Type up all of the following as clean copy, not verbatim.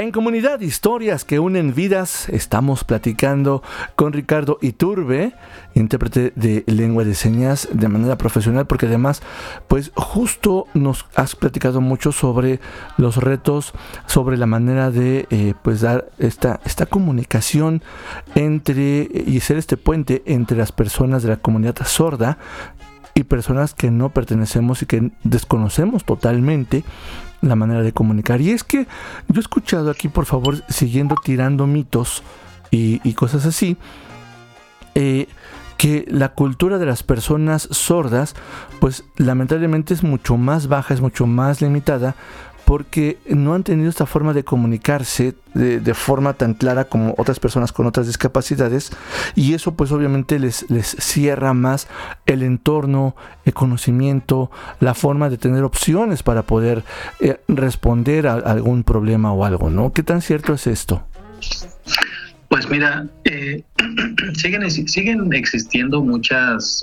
En Comunidad, historias que unen vidas, estamos platicando con Ricardo Iturbe, intérprete de lengua de señas de manera profesional, porque además, pues justo nos has platicado mucho sobre los retos, sobre la manera de pues dar esta comunicación entre y ser este puente entre las personas de la comunidad sorda y personas que no pertenecemos y que desconocemos totalmente la manera de comunicar. Y es que yo he escuchado aquí, por favor, siguiendo tirando mitos y cosas así, que la cultura de las personas sordas, pues lamentablemente es mucho más baja, es mucho más limitada, porque no han tenido esta forma de comunicarse de forma tan clara como otras personas con otras discapacidades, y eso pues obviamente les cierra más el entorno, el conocimiento, la forma de tener opciones para poder responder a algún problema o algo, ¿no? ¿Qué tan cierto es esto? Pues mira, siguen existiendo muchas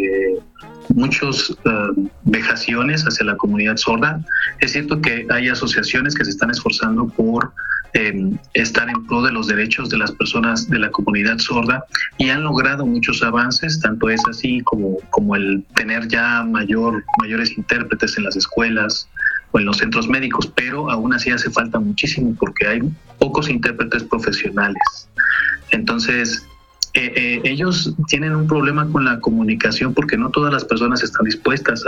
vejaciones hacia la comunidad sorda. Es cierto que hay asociaciones que se están esforzando por estar en pro de los derechos de las personas de la comunidad sorda y han logrado muchos avances, tanto es así como el tener ya mayores intérpretes en las escuelas o en los centros médicos, pero aún así hace falta muchísimo porque hay pocos intérpretes profesionales. Entonces, ellos tienen un problema con la comunicación porque no todas las personas están dispuestas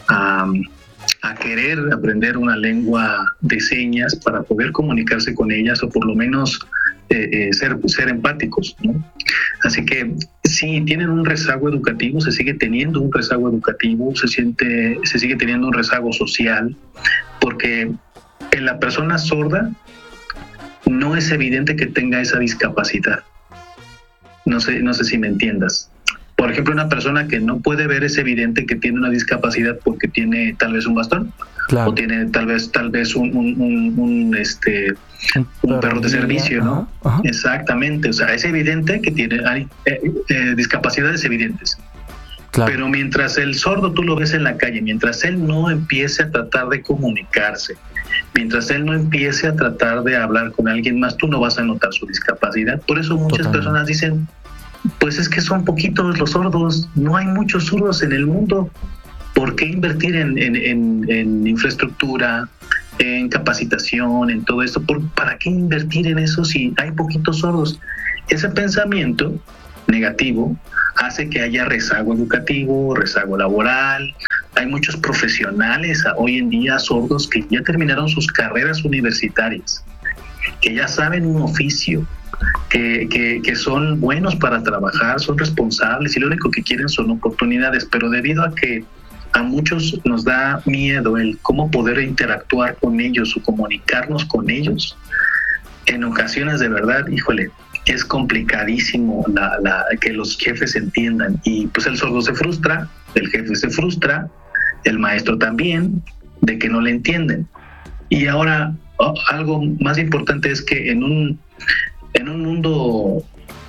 a querer aprender una lengua de señas para poder comunicarse con ellas o por lo menos ser empáticos, ¿no? Así que sí, tienen un rezago educativo, se sigue teniendo un rezago educativo, se sigue teniendo un rezago social, porque en la persona sorda no es evidente que tenga esa discapacidad. No sé si me entiendas. Por ejemplo, una persona que no puede ver es evidente que tiene una discapacidad porque tiene tal vez un bastón, claro, o tiene tal vez un perro de servicio, ¿no? Ajá. Exactamente, o sea, es evidente que hay discapacidades evidentes. Claro. Pero mientras el sordo tú lo ves en la calle, mientras él no empiece a tratar de comunicarse, mientras él no empiece a tratar de hablar con alguien más, tú no vas a notar su discapacidad. Por eso muchas personas dicen, pues es que son poquitos los sordos, no hay muchos sordos en el mundo. ¿Por qué invertir en infraestructura, en capacitación, en todo esto? ¿Para qué invertir en eso si hay poquitos sordos? Ese pensamiento negativo hace que haya rezago educativo, rezago laboral. Hay muchos profesionales hoy en día sordos que ya terminaron sus carreras universitarias, que ya saben un oficio, que son buenos para trabajar, son responsables y lo único que quieren son oportunidades, pero debido a que a muchos nos da miedo el cómo poder interactuar con ellos o comunicarnos con ellos, en ocasiones de verdad, híjole, es complicadísimo que los jefes entiendan y pues el sordo se frustra, el jefe se frustra, el maestro también, de que no le entienden. Y ahora algo más importante es que en un mundo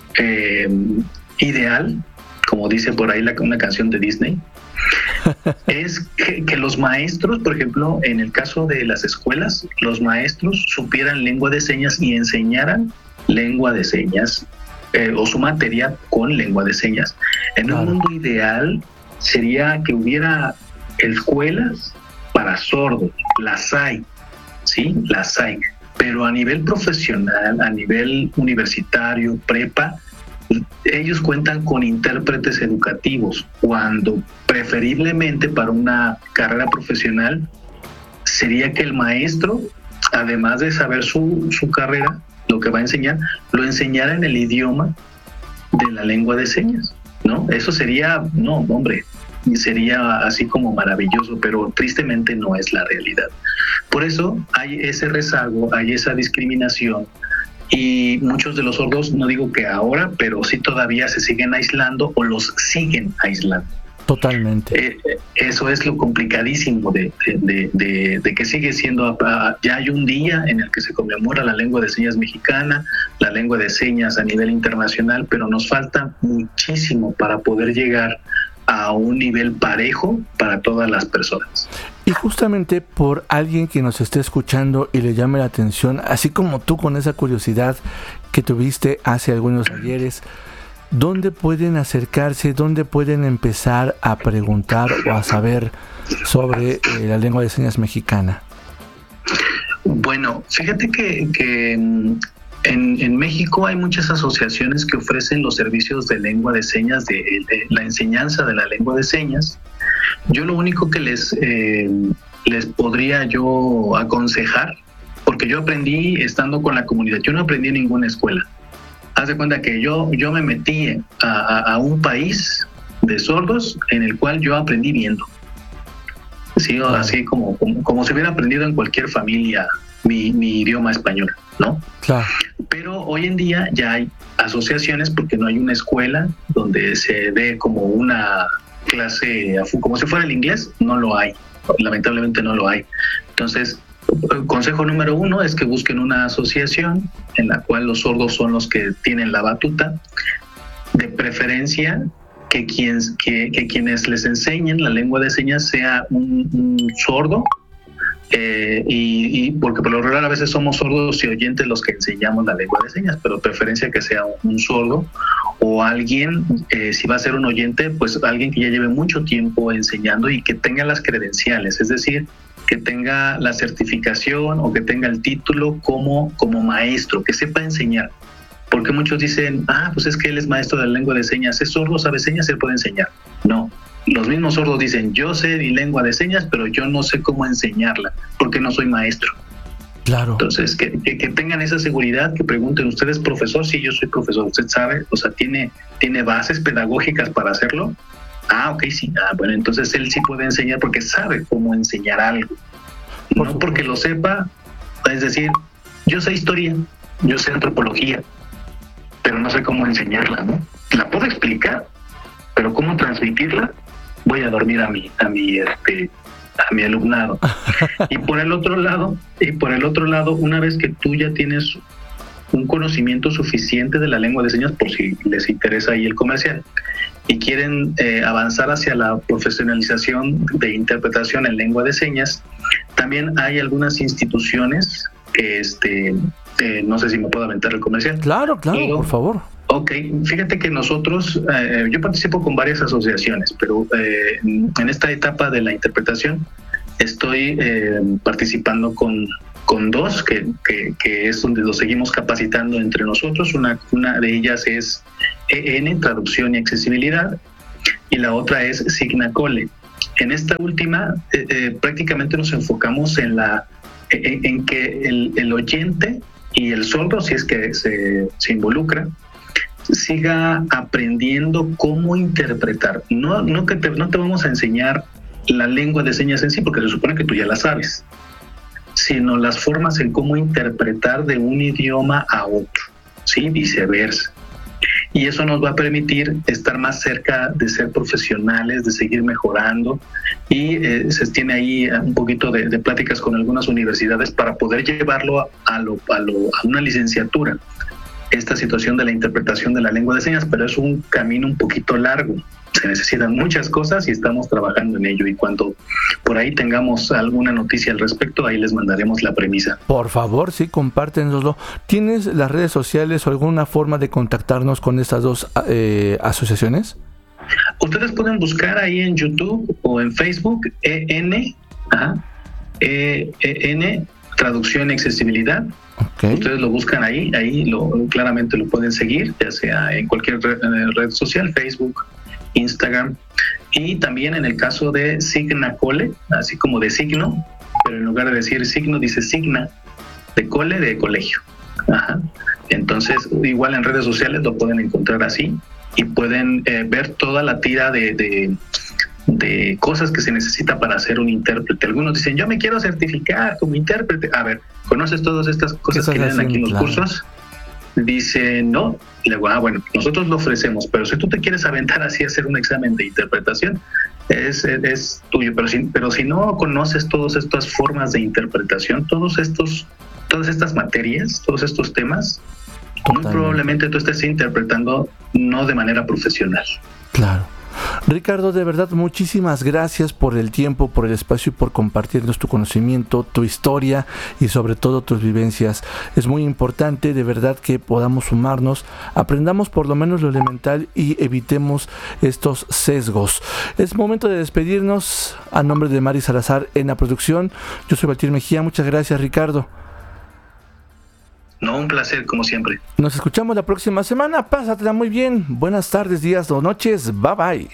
ideal, como dice por ahí una canción de Disney, es que los maestros, por ejemplo, en el caso de las escuelas, los maestros supieran lengua de señas y enseñaran lengua de señas o su materia con lengua de señas. En un mundo ideal sería que hubiera escuelas para sordos, las hay, ¿sí? Las hay, pero a nivel profesional, a nivel universitario, prepa, ellos cuentan con intérpretes educativos, cuando preferiblemente para una carrera profesional sería que el maestro, además de saber su carrera, lo que va a enseñar, lo enseñara en el idioma de la lengua de señas, ¿no? Eso sería, no, hombre, sería así como maravilloso, pero tristemente no es la realidad. Por eso hay ese rezago, hay esa discriminación y muchos de los sordos, no digo que ahora, pero sí todavía se siguen aislando o los siguen aislando. Totalmente. Eso es lo complicadísimo de que sigue siendo. Ya hay un día en el que se conmemora la lengua de señas mexicana, la lengua de señas a nivel internacional, pero nos falta muchísimo para poder llegar a un nivel parejo para todas las personas. Y justamente por alguien que nos esté escuchando y le llame la atención, así como tú con esa curiosidad que tuviste hace algunos ayeres, ¿dónde pueden acercarse? ¿Dónde pueden empezar a preguntar o a saber sobre la lengua de señas mexicana? Bueno, fíjate que en México hay muchas asociaciones que ofrecen los servicios de lengua de señas, de la enseñanza de la lengua de señas. Yo lo único que les podría yo aconsejar, porque yo aprendí estando con la comunidad, yo no aprendí en ninguna escuela. Haz de cuenta que yo me metí a un país de sordos en el cual yo aprendí viendo. Sí, así como si hubiera aprendido en cualquier familia mi idioma español, ¿no? Claro. Pero hoy en día ya hay asociaciones, porque no hay una escuela donde se dé como una clase, como si fuera el inglés, no lo hay, lamentablemente no lo hay. Entonces, el consejo número 1 es que busquen una asociación en la cual los sordos son los que tienen la batuta, de preferencia que quienes les enseñen la lengua de señas sea un sordo, y porque por lo regular a veces somos sordos y oyentes los que enseñamos la lengua de señas, pero preferencia que sea un sordo o alguien, si va a ser un oyente, pues alguien que ya lleve mucho tiempo enseñando y que tenga las credenciales, es decir, que tenga la certificación o que tenga el título como maestro, que sepa enseñar. Porque muchos dicen, pues es que él es maestro de la lengua de señas, es sordo, sabe señas, él puede enseñar. No, los mismos sordos dicen, yo sé mi lengua de señas, pero yo no sé cómo enseñarla, porque no soy maestro. Claro. Entonces, que tengan esa seguridad, que pregunten, ¿usted es profesor? Sí, yo soy profesor. ¿Usted sabe? O sea, ¿tiene bases pedagógicas para hacerlo? Ok, sí. Bueno, entonces él sí puede enseñar porque sabe cómo enseñar algo. No porque lo sepa, es decir, yo sé historia, yo sé antropología, pero no sé cómo enseñarla, ¿no? La puedo explicar, pero cómo transmitirla, voy a dormir a mi alumnado. Y por el otro lado, una vez que tú ya tienes un conocimiento suficiente de la lengua de señas, por si les interesa ahí el comercial, y quieren avanzar hacia la profesionalización de interpretación en lengua de señas, también hay algunas instituciones que no sé si me puedo aventar el comercial. Claro, pero, por favor. Ok, fíjate que nosotros, yo participo con varias asociaciones, pero en esta etapa de la interpretación estoy participando con dos, que es donde los seguimos capacitando entre nosotros. Una de ellas es EN, Traducción y Accesibilidad, y la otra es Signacole. En esta última, prácticamente nos enfocamos en que el oyente y el sordo, si es que se involucra, siga aprendiendo cómo interpretar. No te vamos a enseñar la lengua de señas en sí, porque se supone que tú ya la sabes, sino las formas en cómo interpretar de un idioma a otro, ¿sí? Viceversa. Y eso nos va a permitir estar más cerca de ser profesionales, de seguir mejorando, y se tiene ahí un poquito de pláticas con algunas universidades para poder llevarlo a una licenciatura, esta situación de la interpretación de la lengua de señas, pero es un camino un poquito largo. Se necesitan muchas cosas y estamos trabajando en ello, y cuando por ahí tengamos alguna noticia al respecto, ahí les mandaremos la premisa. Por favor, sí, compártenoslo. ¿Tienes las redes sociales o alguna forma de contactarnos con estas dos asociaciones? Ustedes pueden buscar ahí en YouTube o en Facebook EN Traducción y Accesibilidad. Okay. Ustedes lo buscan ahí claramente lo pueden seguir, ya sea en cualquier red social, Facebook, Instagram, y también en el caso de Signacole, así como de signo, pero en lugar de decir signo dice signa, de cole, de colegio. Entonces igual en redes sociales lo pueden encontrar así, y pueden ver toda la tira de cosas que se necesita para ser un intérprete. Algunos dicen, yo me quiero certificar como intérprete. A ver, ¿conoces todas estas cosas que vienen aquí en los cursos? Dice, no. Y le digo, bueno, nosotros lo ofrecemos, pero si tú te quieres aventar así a hacer un examen de interpretación, es tuyo. Pero si no conoces todas estas formas de interpretación, todas estas materias, todos estos temas, muy probablemente tú estés interpretando no de manera profesional. Claro. Ricardo, de verdad, muchísimas gracias por el tiempo, por el espacio y por compartirnos tu conocimiento, tu historia y sobre todo tus vivencias. Es muy importante, de verdad, que podamos sumarnos, aprendamos por lo menos lo elemental y evitemos estos sesgos. Es momento de despedirnos. A nombre de Mari Salazar en la producción, yo soy Valtir Mejía. Muchas gracias, Ricardo. No, un placer, como siempre. Nos escuchamos la próxima semana. Pásatela muy bien. Buenas tardes, días o noches. Bye bye.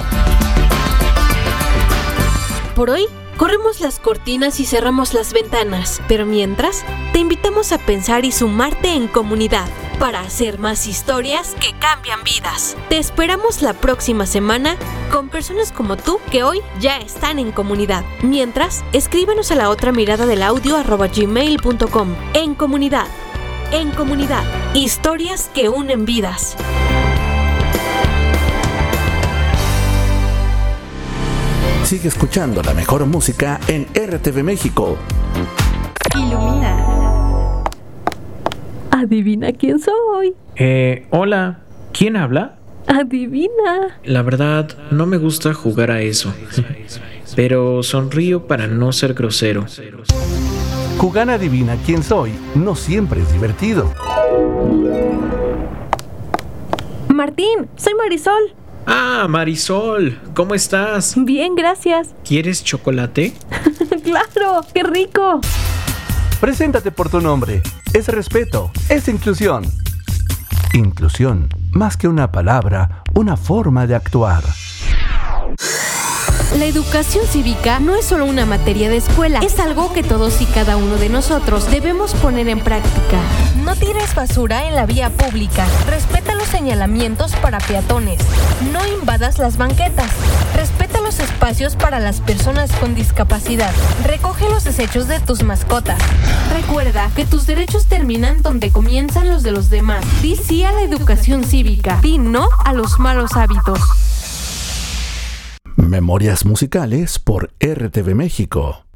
Por hoy, corremos las cortinas y cerramos las ventanas, pero mientras, te invitamos a pensar y sumarte en comunidad para hacer más historias que cambian vidas. Te esperamos la próxima semana con personas como tú que hoy ya están en comunidad. Mientras, escríbenos a la otra mirada del audio @gmail.com. En comunidad, historias que unen vidas. Sigue escuchando la mejor música en RTV México. Ilumina. Adivina quién soy. Hola, ¿quién habla? Adivina. La verdad, no me gusta jugar a eso, pero sonrío para no ser grosero. Jugar Adivina quién soy no siempre es divertido. Martín, soy Marisol. Ah, Marisol, ¿cómo estás? Bien, gracias. ¿Quieres chocolate? ¡Claro! ¡Qué rico! Preséntate por tu nombre. Es respeto, es inclusión. Inclusión, más que una palabra, una forma de actuar. La educación cívica no es solo una materia de escuela, es algo que todos y cada uno de nosotros debemos poner en práctica. No tires basura en la vía pública, respeta los señalamientos para peatones, no invadas las banquetas, respeta los espacios para las personas con discapacidad, recoge los desechos de tus mascotas. Recuerda que tus derechos terminan donde comienzan los de los demás. Di sí a la educación cívica, di no a los malos hábitos. Memorias musicales por RTV México.